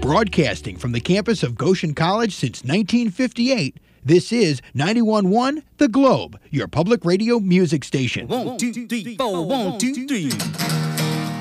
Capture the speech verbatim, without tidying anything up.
Broadcasting from the campus of Goshen College since nineteen fifty-eight, this is ninety-one point one The Globe, your public radio music station. One, two, three, four, one, two, three.